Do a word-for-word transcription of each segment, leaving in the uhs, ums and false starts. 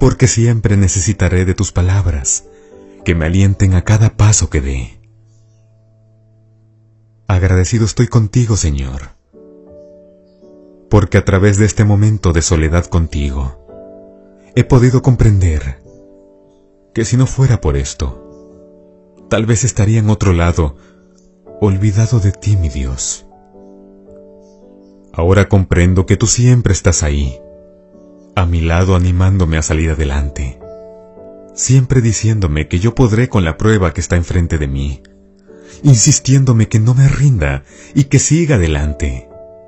porque siempre necesitaré de tus palabras, que me alienten a cada paso que dé. Agradecido estoy contigo, Señor, porque a través de este momento de soledad contigo, he podido comprender que si no fuera por esto, tal vez estaría en otro lado, olvidado de ti, mi Dios. Ahora comprendo que tú siempre estás ahí, a mi lado animándome a salir adelante, siempre diciéndome que yo podré con la prueba que está enfrente de mí, insistiéndome que no me rinda y que siga adelante.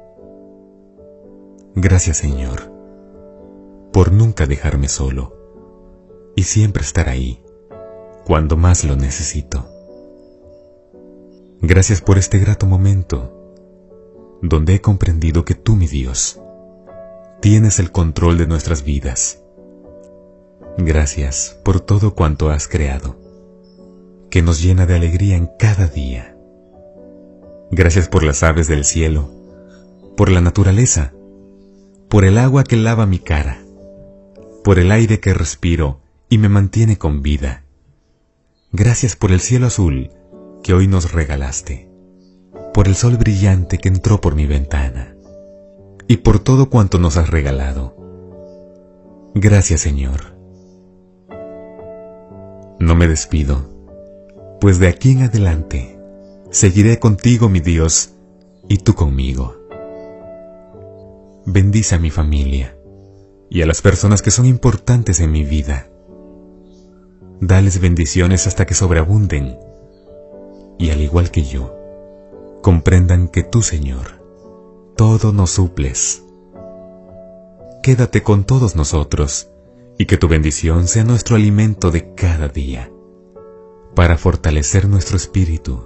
Gracias, Señor, por nunca dejarme solo y siempre estar ahí cuando más lo necesito. Gracias por este grato momento, donde he comprendido que tú, mi Dios, tienes el control de nuestras vidas. Gracias por todo cuanto has creado, que nos llena de alegría en cada día. Gracias por las aves del cielo, por la naturaleza, por el agua que lava mi cara, por el aire que respiro y me mantiene con vida. Gracias por el cielo azul que hoy nos regalaste, por el sol brillante que entró por mi ventana, y por todo cuanto nos has regalado. Gracias, Señor. No me despido, pues de aquí en adelante seguiré contigo, mi Dios, y tú conmigo. Bendice a mi familia y a las personas que son importantes en mi vida. Dales bendiciones hasta que sobreabunden, y al igual que yo, comprendan que tú, Señor, todo nos suples. Quédate con todos nosotros, y que tu bendición sea nuestro alimento de cada día, para fortalecer nuestro espíritu.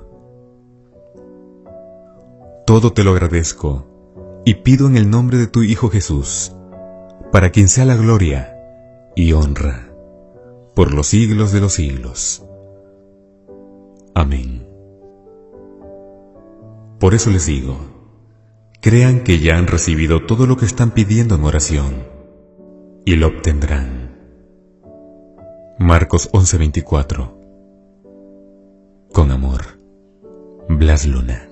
Todo te lo agradezco, y pido en el nombre de tu Hijo Jesús, para quien sea la gloria y honra por los siglos de los siglos. Amén. Por eso les digo, crean que ya han recibido todo lo que están pidiendo en oración, y lo obtendrán. Marcos once veinticuatro. Con amor, Blas Luna.